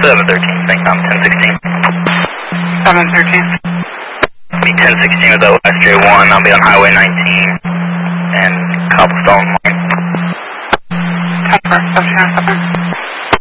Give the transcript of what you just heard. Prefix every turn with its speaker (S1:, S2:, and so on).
S1: 713, think I'm 1016.
S2: 713.
S1: Be 1016 with OSJ1, I'll be on Highway 19 and Cobblestone Line.
S2: 10 for 707.